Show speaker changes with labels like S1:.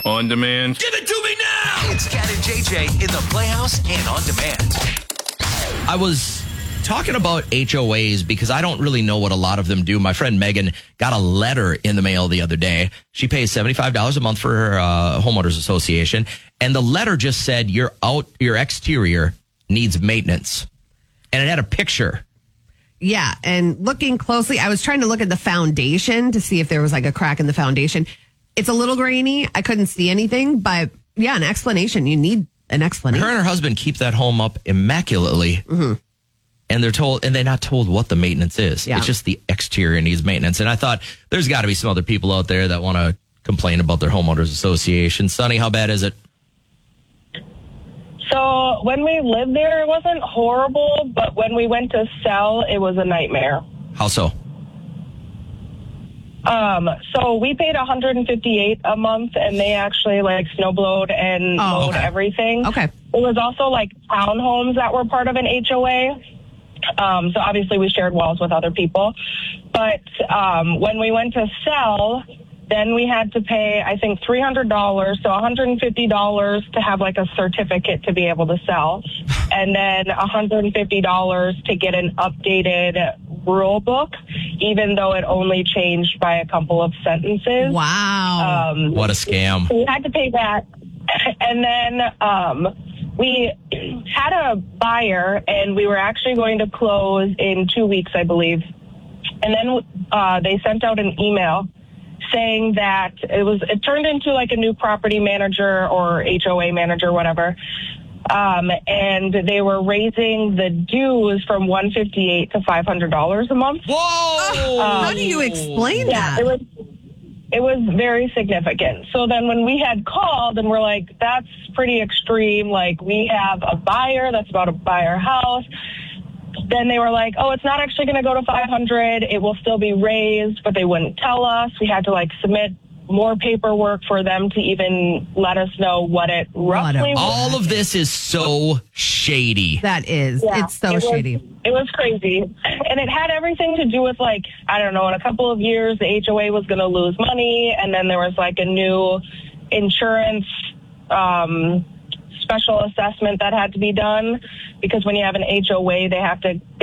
S1: On demand.
S2: Give it to me now! It's Cat and JJ in the Playhouse and on demand.
S3: I was talking about HOAs because I don't really know what a lot of them do. My friend Megan got a letter in the mail the other day. She pays $75 a month for her homeowners association. And the letter just said your exterior needs maintenance. And it had a picture.
S4: Yeah. And looking closely, I was trying to look at the foundation to see if there was like a crack in the foundation. It's a little grainy. I couldn't see anything, but yeah, an explanation. You need an explanation.
S3: Her and her husband keep that home up immaculately. Mm-hmm. And they're not told what the maintenance is. Yeah. It's just the exterior needs maintenance. And I thought there's got to be some other people out there that want to complain about their homeowners association. Sonny, how bad is it?
S5: So when we lived there, it wasn't horrible, but when we went to sell, it was a nightmare.
S3: How so?
S5: So we paid $158 a month, and they actually like snowblowed and mowed everything.
S4: Okay.
S5: It was also like townhomes that were part of an HOA. So obviously we shared walls with other people. But when we went to sell, then we had to pay, I think, $300, so $150 to have like a certificate to be able to sell. And then $150 to get an updated rule book, even though it only changed by a couple of sentences.
S4: Wow.
S3: What a scam.
S5: So we had to pay that. And then we had a buyer, and we were actually going to close in 2 weeks, I believe. And then they sent out an email saying that it turned into like a new property manager or HOA manager, whatever. And they were raising the dues from $158 to $500 a month.
S3: Whoa!
S4: How do you explain that?
S5: It was very significant. So then when we had called and we're like, that's pretty extreme. Like, we have a buyer that's about to buy our house. Then they were like, oh, it's not actually going to go to $500. It will still be raised, but they wouldn't tell us. We had to like submit more paperwork for them to even let us know what it roughly was.
S3: All of this is so shady.
S4: That is. Yeah, it's so shady.
S5: It was crazy. And it had everything to do with like, I don't know, in a couple of years, the HOA was going to lose money. And then there was like a new insurance special assessment that had to be done, because when you have an HOA, they have to